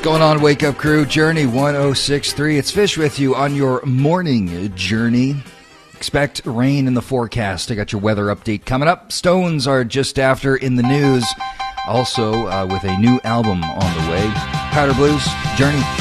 Going on, Wake Up Crew, Journey 106.3. It's Fish with you on your morning journey. Expect rain in the forecast. I got your weather update coming up. Stones are just after in the news. Also, with a new album on the way. Powder Blues, Journey.